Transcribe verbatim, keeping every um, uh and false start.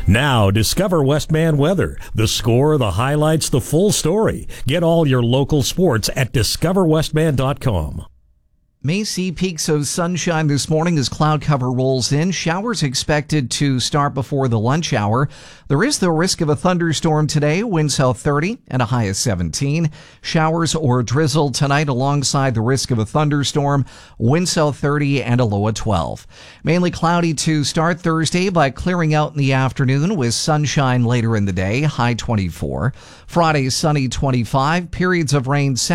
Now, discover Westman weather. The score, the highlights, the full story. Get all your local sports at discover westman dot com. May see peaks of sunshine this morning as cloud cover rolls in. Showers expected to start before the lunch hour. There is the risk of a thunderstorm today, winds south thirty and a high of seventeen. Showers or drizzle tonight alongside the risk of a thunderstorm, winds south thirty and a low of twelve. Mainly cloudy to start Thursday by clearing out in the afternoon with sunshine later in the day, high twenty-four. Friday, sunny twenty-five, periods of rain